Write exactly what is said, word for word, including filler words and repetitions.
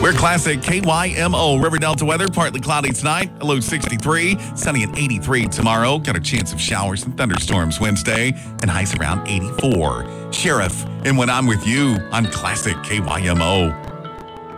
We're classic K Y M O. River Delta weather, partly cloudy tonight, a low sixty-three, sunny at eighty-three tomorrow. Got a chance of showers and thunderstorms Wednesday, and highs around eighty-four. Sheriff, and when I'm with you, I'm classic K Y M O.